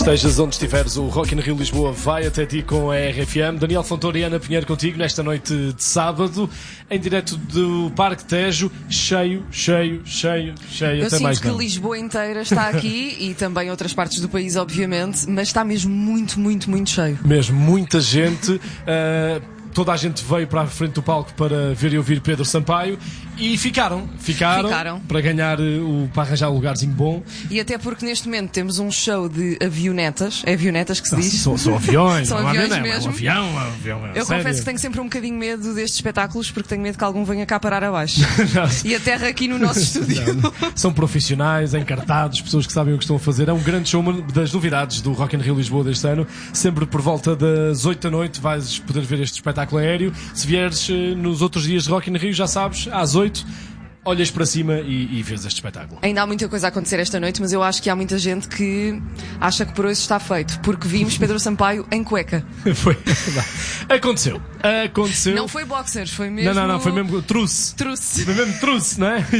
Estejas onde estiveres, o Rock in Rio Lisboa vai até ti com a RFM. Daniel Fontoura e Ana Pinheiro contigo nesta noite de sábado, em direto do Parque Tejo, cheio. Eu até mais sinto que Lisboa inteira está aqui e também outras partes do país, obviamente, mas está mesmo muito cheio. Mesmo, muita gente. Toda a gente veio para a frente do palco para ver e ouvir Pedro Sampaio e ficaram para ganhar para arranjar um lugarzinho bom. E até porque neste momento temos um show de avionetas, é avionetas que se diz? São aviões, são aviões mesmo. É um avião. Eu confesso que tenho sempre um bocadinho medo destes espetáculos porque tenho medo que algum venha cá parar abaixo. E aterra aqui no nosso estúdio. São profissionais, encartados, pessoas que sabem o que estão a fazer. É um grande show, uma das novidades do Rock in Rio Lisboa deste ano. Sempre por volta das 8 da noite vais poder ver este espetáculo aéreo. Se vieres nos outros dias de Rock in Rio, já sabes, às 8, olhas para cima e vês este espetáculo. Ainda há muita coisa a acontecer esta noite, mas eu acho que há muita gente que acha que por hoje está feito, porque vimos Pedro Sampaio em cueca. Foi. Aconteceu. Não foi boxers, foi mesmo... Não, foi mesmo truce. Foi mesmo truce, não é?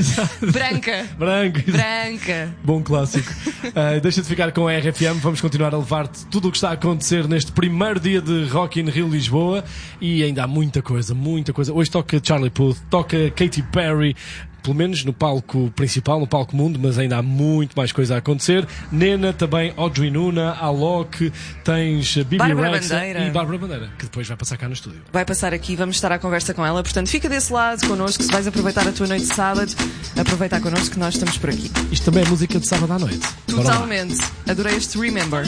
Branca. Bom clássico. Deixa de ficar com a RFM, vamos continuar a levar-te tudo o que está a acontecer neste primeiro dia de Rock in Rio Lisboa e ainda há muita coisa. Hoje toca Charlie Puth, toca Katy Perry, pelo menos no palco principal, no palco mundo, mas ainda há muito mais coisa a acontecer. Nena, também Audrey Nuna, Alok, tens Bibi Rexa e Bárbara Bandeira, que depois vai passar cá no estúdio. Vai passar aqui, vamos estar à conversa com ela, portanto fica desse lado connosco, se vais aproveitar a tua noite de sábado, aproveitar connosco que nós estamos por aqui. Isto também é música de sábado à noite. Totalmente. Adorei este Remember.